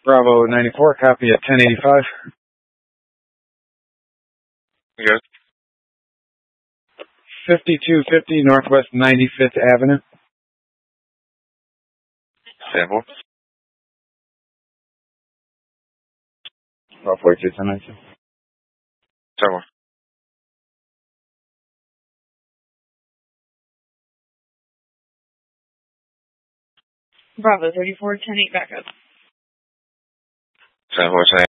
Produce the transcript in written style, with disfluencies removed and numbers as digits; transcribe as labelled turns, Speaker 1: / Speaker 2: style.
Speaker 1: Bravo 94, copy at 1085.
Speaker 2: Good.
Speaker 1: 5250 Northwest 95th Avenue.
Speaker 2: Sample.
Speaker 1: Bravo 42, 1092.
Speaker 2: Sample.
Speaker 3: Bravo 34, 10-8, back up.
Speaker 2: Sample,